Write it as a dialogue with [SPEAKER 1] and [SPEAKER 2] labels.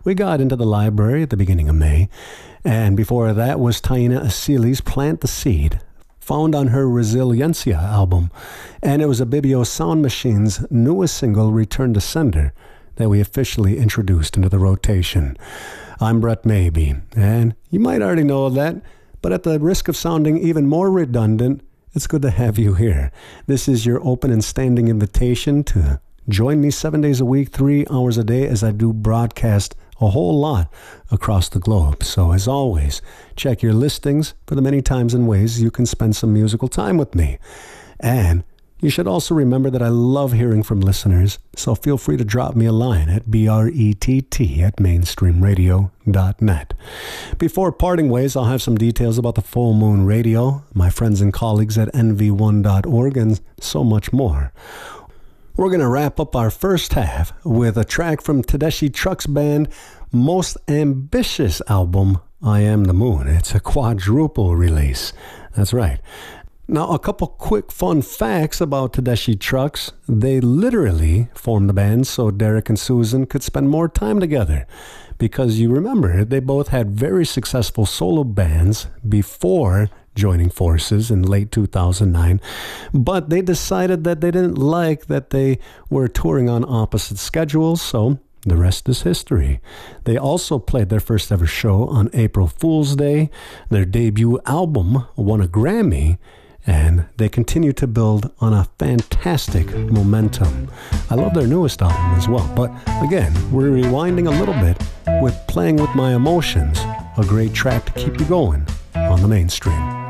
[SPEAKER 1] We got into the library at the beginning of May, and before that was Taina Asili's Plant the Seed, found on her Resiliencia album, and it was Ibibio Sound Machine's newest single, Return to Sender, that we officially introduced into the rotation. I'm Brett Maybe, and you might already know that, but at the risk of sounding even more redundant, it's good to have you here. This is your open and standing invitation to join me 7 days a week, 3 hours a day, as I do broadcast a whole lot across the globe. So as always, check your listings for the many times and ways you can spend some musical time with me. And you should also remember that I love hearing from listeners, so feel free to drop me a line at brett@mainstreamradio.net. Before parting ways, I'll have some details about the Full Moon Radio, my friends and colleagues at nv1.org, and so much more. We're going to wrap up our first half with a track from Tedeschi Trucks' band most ambitious album, I Am the Moon. It's a quadruple release. That's right. Now, a couple quick fun facts about Tedeschi Trucks. They literally formed the band so Derek and Susan could spend more time together. Because you remember, they both had very successful solo bands before joining forces in late 2009. But they decided that they didn't like that they were touring on opposite schedules, so the rest is history. They also played their first ever show on April Fool's Day. Their debut album won a Grammy, and they continue to build on a fantastic momentum. I love their newest album as well. But again, we're rewinding a little bit with Playing With My Emotions, a great track to keep you going on the mainstream.